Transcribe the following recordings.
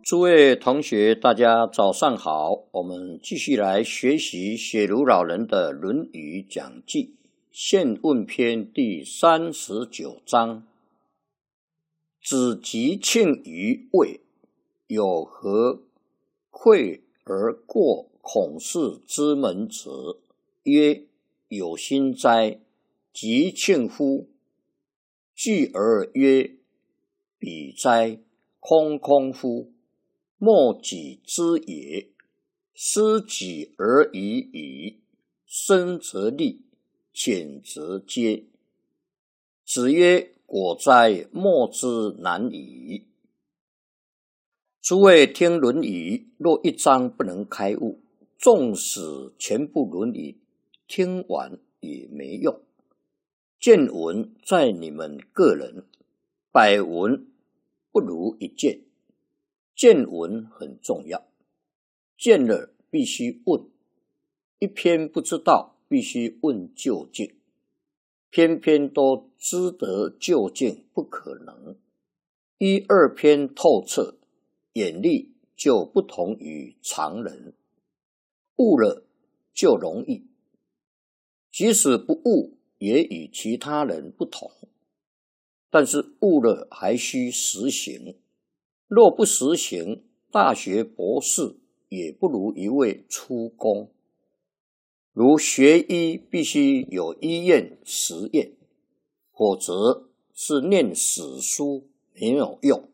诸位同学，大家早上好。我们继续来学习写如老人的《论语讲记》宪问篇第39章。子疾庆于卫，有何愧而过孔氏之门者？曰：有心哉！疾庆乎？惧而曰：彼哉！空空乎？莫己之也，失己而已矣。生则立，浅则接。子曰：果哉，莫之难矣。诸位听论语，若一章不能开悟，纵使全部论语听完也没用。见闻在你们个人，百闻不如一见。见闻很重要，见了必须问，一篇不知道必须问究竟，篇篇都知得究竟不可能。一二篇透彻，眼力就不同于常人，悟了就容易，即使不悟也与其他人不同，但是悟了还需实行。若不实行，大学博士也不如一位出工。如学医必须有医院实验，否则是念死书没有用。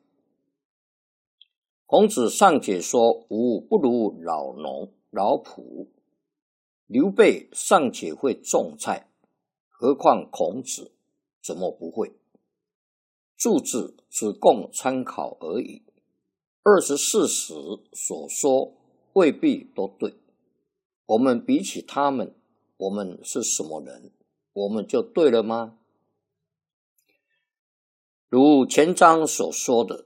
孔子尚且说吾不如老农老仆，刘备尚且会种菜，何况孔子怎么不会？注字只供参考而已，24时所说未必都对。我们比起他们，我们是什么人？我们就对了吗？如前章所说的，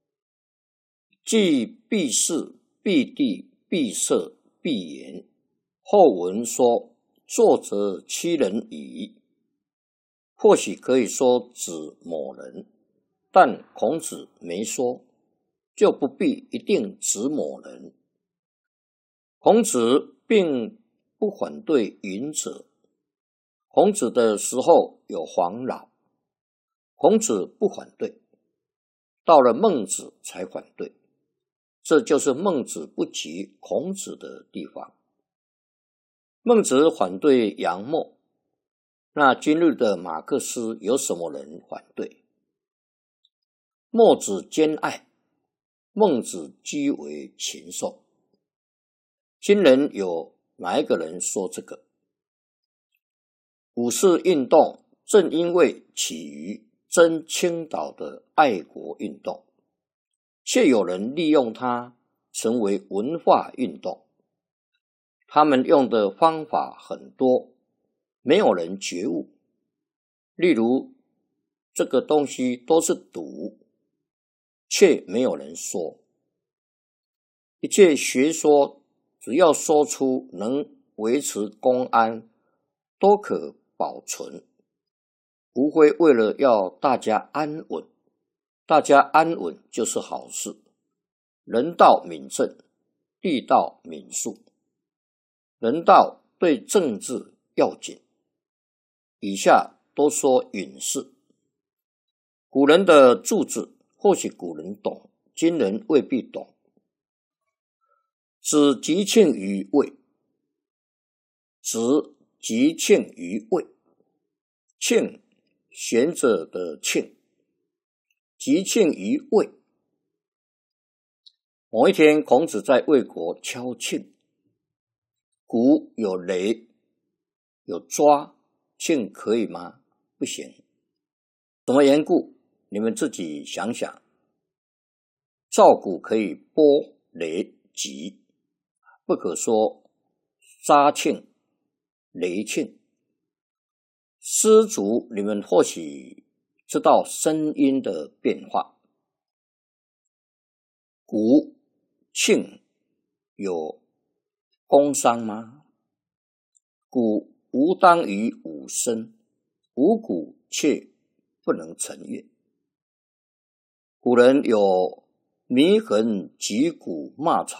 既必事、必地、必色、必言，后文说作者七人矣，或许可以说指某人，但孔子没说，就不必一定指某人。孔子并不反对隐者，孔子的时候有黄老，孔子不反对，到了孟子才反对，这就是孟子不及孔子的地方。孟子反对杨墨，那今日的马克思有什么人反对？墨子兼爱，孟子居为禽兽。今人有哪一个人说这个？五四运动正因为起于真青岛的爱国运动，却有人利用它成为文化运动。他们用的方法很多，没有人觉悟。例如，这个东西都是毒，却没有人说。一切学说只要说出能维持公安，都可保存，无非为了要大家安稳。大家安稳就是好事，人道敏政，地道敏术。人道对政治要紧，以下都说允事。古人的注字或许古人懂，今人未必懂。子疾庆于卫，子疾庆于卫，庆贤者的庆，疾庆于卫。某一天，孔子在魏国敲磬，鼓有雷，有抓，磬可以吗？不行。什么缘故？你们自己想想。赵鼓可以拨雷击，不可说杀磬、雷磬。丝竹，你们或许知道声音的变化。鼓、磬有工伤吗？鼓无当于五声，无鼓却不能成乐。古人有迷痕击鼓骂